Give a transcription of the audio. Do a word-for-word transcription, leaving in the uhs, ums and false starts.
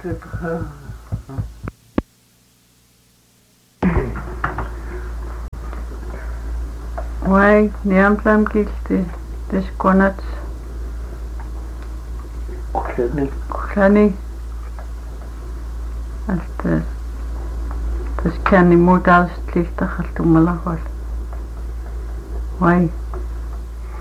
Wai, niam sam kilti, des konats. Kuhlani. Kuhlani. Alta, tas kani muut alst lihta haltu malahol. Wai.